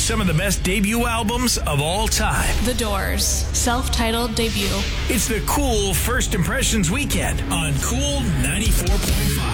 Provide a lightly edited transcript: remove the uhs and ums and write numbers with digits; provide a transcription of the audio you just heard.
some of the best debut albums of all time. The Doors, self-titled debut. It's the Cool First Impressions Weekend on Cool 94.5.